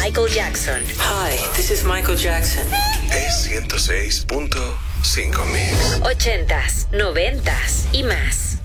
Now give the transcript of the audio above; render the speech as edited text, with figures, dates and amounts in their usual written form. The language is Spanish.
Michael Jackson. Hi, this is Michael Jackson. Es 106.5 Mix. 80s, 90s y más.